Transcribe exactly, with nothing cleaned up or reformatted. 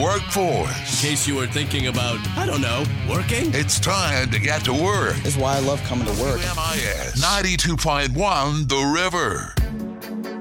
workforce. In case you were thinking about, I don't know, working? It's time to get to work. That's why I love coming to work. W M I S ninety-two point one The River.